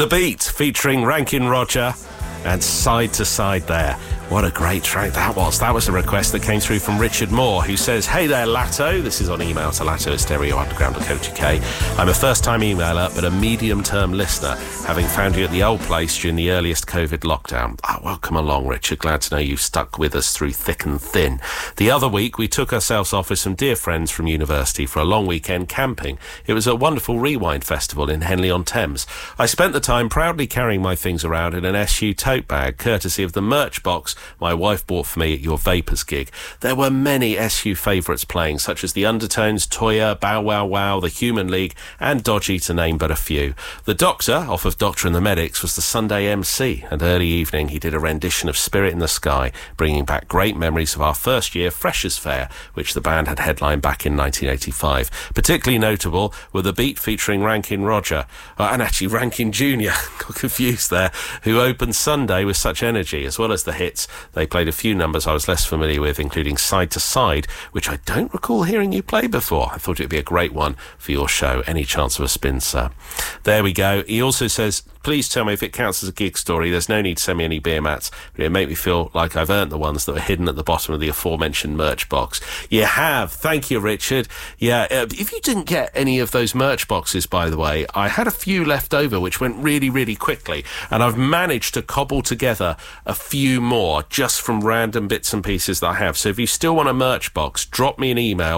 The Beat featuring Rankin Roger and Side to Side there. What a great track that was. That was a request that came through from Richard Moore, who says, "Hey there, Latto." This is on email to latto@stereounderground.co.uk. I'm a first-time emailer, but a medium-term listener, having found you at the old place during the earliest COVID lockdown. Welcome along, Richard. Glad to know you've stuck with us through thick and thin. The other week, we took ourselves off with some dear friends from university for a long weekend camping. It was a wonderful Rewind festival in Henley-on-Thames. I spent the time proudly carrying my things around in an SU tote bag, courtesy of the merch box my wife bought for me at your Vapors gig. There were many SU favourites playing, such as the Undertones, Toyah, Bow Wow Wow, the Human League, and Dodgy, to name but a few. The Doctor, off of Doctor and the Medics, was the Sunday MC, and early evening he did a rendition of Spirit in the Sky, bringing back great memories of our first year Freshers' Fair, which the band had headlined back in 1985. Particularly notable were The Beat featuring Rankin Roger, and actually Rankin Jr., got confused there, who opened Sunday with such energy, as well as the hits. They played a few numbers I was less familiar with, including Side to Side, which I don't recall hearing you play before. I thought it would be a great one for your show. Any chance of a spin, sir? There we go. He also says, "Please tell me if it counts as a gig story. There's no need to send me any beer mats, but it make me feel like I've earned the ones that were hidden at the bottom of the aforementioned merch box." You have. Thank you, Richard. Yeah, if you didn't get any of those merch boxes, by the way, I had a few left over, which went really, really quickly, and I've managed to cobble together a few more just from random bits and pieces that I have. So if you still want a merch box, drop me an email,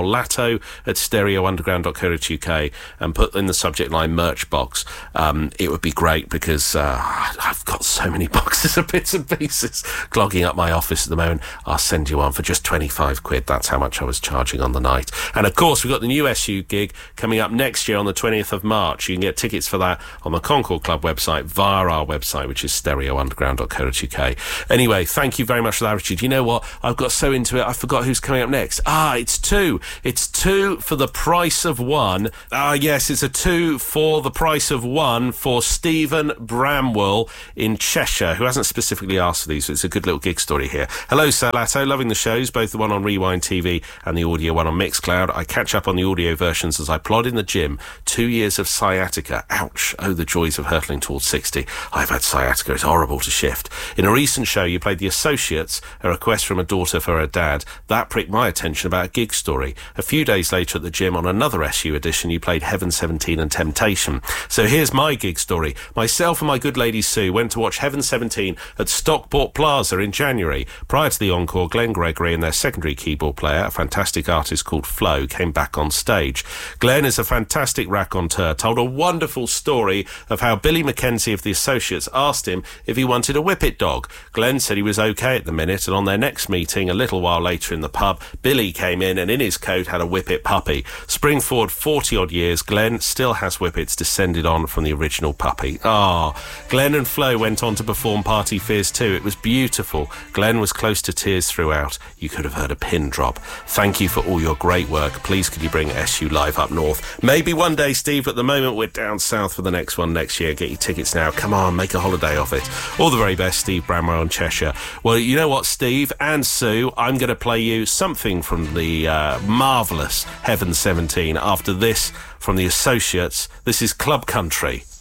latto@stereounderground.co.uk, and put in the subject line merch box. It would be great, because I've got so many boxes of bits and pieces clogging up my office at the moment. I'll send you one for just 25 quid. That's how much I was charging on the night. And of course, we've got the new SU gig coming up next year on the 20th of March. You can get tickets for that on the Concord Club website via our website, which is stereounderground.co.uk. Anyway, thank you very much for that, Richard. You know what? I've got so into it, I forgot who's coming up next. It's two. It's two for the price of one. Yes, it's a 2 for the price of one for Stephen Bramwell in Cheshire, who hasn't specifically asked for these, so it's a good little gig story here. "Hello, Sir Latto. Loving the shows, both the one on Rewind TV and the audio one on Mixcloud. I catch up on the audio versions as I plod in the gym. 2 years of sciatica. Ouch. Oh, the joys of hurtling towards 60. I've had sciatica. It's horrible to shift. In a recent show, you played The Associates, a request from a daughter for her dad. That pricked my attention about a gig story. A few days later at the gym on another SU edition, you played Heaven 17 and Temptation. So here's my gig story. Myself and my good lady Sue went to watch Heaven 17 at Stockport Plaza in January. Prior to the encore, Glenn Gregory and their secondary keyboard player, a fantastic artist called Flo, came back on stage. Glenn is a fantastic raconteur, told a wonderful story of how Billy Mackenzie of The Associates asked him if he wanted a whippet dog. Glenn said he was okay at the minute, and on their next meeting, a little while later in the pub, Billy came in and in his coat had a whippet puppy. Spring forward 40-odd years, Glenn still has whippets descended on from the original puppy. Glenn and Flo went on to perform Party Fears 2. It was beautiful. Glenn was close to tears throughout. You could have heard a pin drop. Thank you for all your great work. Please could you bring SU live up north? Maybe one day, Steve. At the moment, we're down south for the next one next year. Get your tickets now. Come on, make a holiday of it. All the very best, Steve Bramwell in Cheshire. Well, you know what, Steve and Sue? I'm going to play you something from the marvellous Heaven 17. After this, from The Associates, this is Club Country.